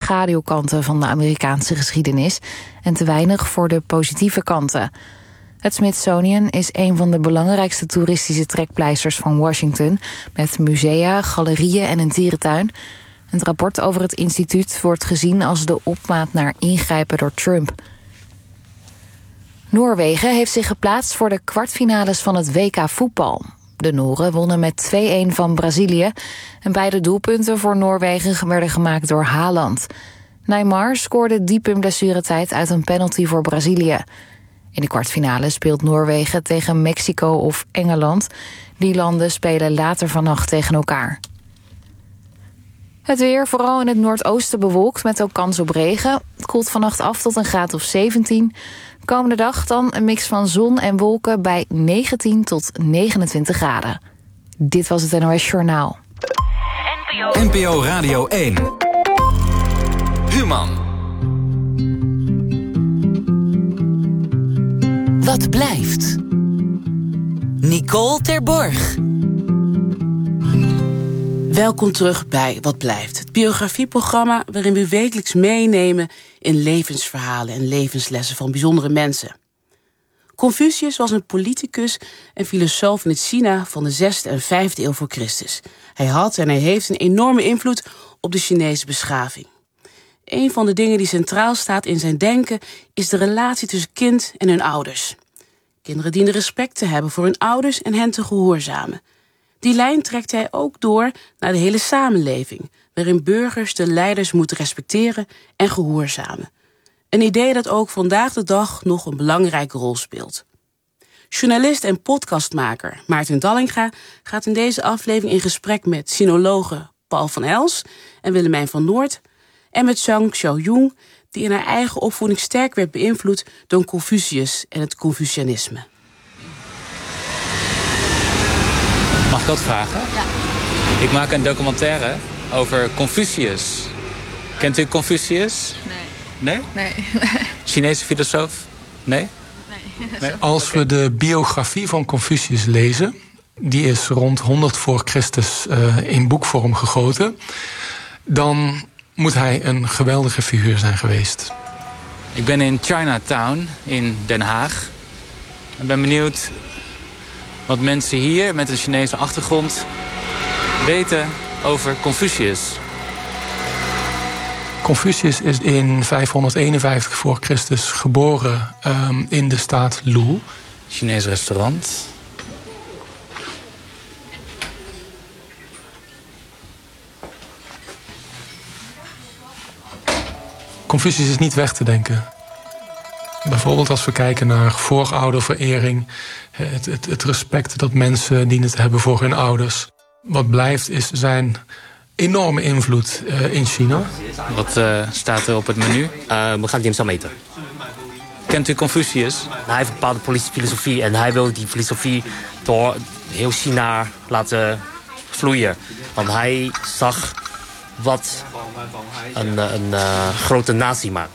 schaduwkanten van de Amerikaanse geschiedenis en te weinig voor de positieve kanten. Het Smithsonian is een van de belangrijkste toeristische trekpleisters van Washington, met musea, galerieën en een dierentuin. Het rapport over het instituut wordt gezien als de opmaat naar ingrijpen door Trump. Noorwegen heeft zich geplaatst voor de kwartfinales van het WK voetbal. De Noren wonnen met 2-1 van Brazilië en beide doelpunten voor Noorwegen werden gemaakt door Haaland. Neymar scoorde diep in blessuretijd uit een penalty voor Brazilië. In de kwartfinale speelt Noorwegen tegen Mexico of Engeland. Die landen spelen later vannacht tegen elkaar. Het weer, vooral in het noordoosten bewolkt met ook kans op regen. Het koelt vannacht af tot een graad of 17. Komende dag dan een mix van zon en wolken bij 19 tot 29 graden. Dit was het NOS Journaal. NPO Radio 1. Human. Wat blijft? Nicole Terborg. Welkom terug bij Wat Blijft, het biografieprogramma waarin we wekelijks meenemen in levensverhalen en levenslessen van bijzondere mensen. Confucius was een politicus en filosoof in het China van de 6e en 5e eeuw voor Christus. Hij had en hij heeft een enorme invloed op de Chinese beschaving. Een van de dingen die centraal staat in zijn denken is de relatie tussen kind en hun ouders. Kinderen dienen respect te hebben voor hun ouders en hen te gehoorzamen. Die lijn trekt hij ook door naar de hele samenleving, waarin burgers de leiders moeten respecteren en gehoorzamen. Een idee dat ook vandaag de dag nog een belangrijke rol speelt. Journalist en podcastmaker Maarten Dallinga gaat in deze aflevering in gesprek met sinologen Paul van Els en Willemijn van Noort en met Zhang Xiaojun, die in haar eigen opvoeding sterk werd beïnvloed door Confucius en het Confucianisme. Mag ik dat vragen? Ja. Ik maak een documentaire over Confucius. Kent u Confucius? Nee. Nee? Nee. Chinese filosoof? Nee? Nee. Als we de biografie van Confucius lezen, die is rond 100 voor Christus in boekvorm gegoten, dan moet hij een geweldige figuur zijn geweest. Ik ben in Chinatown in Den Haag. Ik ben benieuwd wat mensen hier met een Chinese achtergrond weten over Confucius. Confucius is in 551 voor Christus geboren in de staat Lu. Chinees restaurant. Confucius is niet weg te denken. Bijvoorbeeld als we kijken naar voorouderverering, het respect dat mensen dienen te hebben voor hun ouders. Wat blijft is zijn enorme invloed in China. Wat staat er op het menu? We gaan die hem meten. Kent u Confucius? Hij heeft een bepaalde filosofie en hij wil die filosofie door heel China laten vloeien. Want hij zag wat een grote natie maakt.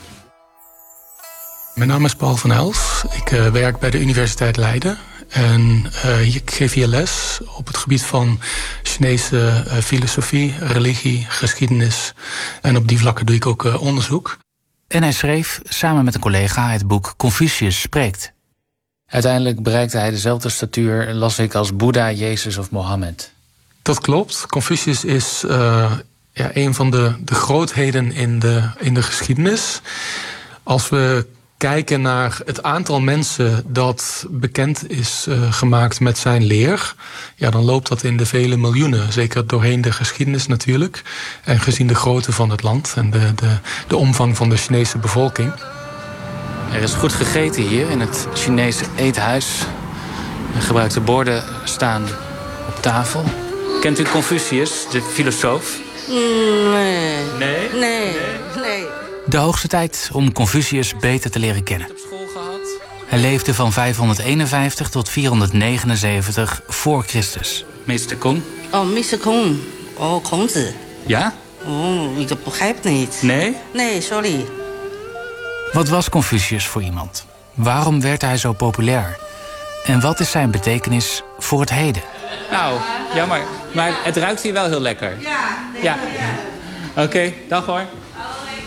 Mijn naam is Paul van Els. Ik werk bij de Universiteit Leiden. En ik geef hier les op het gebied van Chinese filosofie, religie, geschiedenis. En op die vlakken doe ik ook onderzoek. En hij schreef samen met een collega het boek Confucius spreekt. Uiteindelijk bereikte hij dezelfde statuur, las ik, als Boeddha, Jezus of Mohammed. Dat klopt. Confucius is een van de grootheden in de geschiedenis. Als we kijken naar het aantal mensen dat bekend is gemaakt met zijn leer, ja, dan loopt dat in de vele miljoenen. Zeker doorheen de geschiedenis natuurlijk. En gezien de grootte van het land en de omvang van de Chinese bevolking. Er is goed gegeten hier in het Chinese eethuis. De gebruikte borden staan op tafel. Kent u Confucius, de filosoof? Nee. Nee? Nee. De hoogste tijd om Confucius beter te leren kennen. Op school gehad? Hij leefde van 551 tot 479 voor Christus. Meester Kong? Oh, Mr. Kong. Oh, Kongzi. Ja? Oh, ik begrijp niet. Nee? Nee, sorry. Wat was Confucius voor iemand? Waarom werd hij zo populair? En wat is zijn betekenis voor het heden? Nou, jammer. Maar het ruikt hier wel heel lekker. Ja. Oké, dag hoor.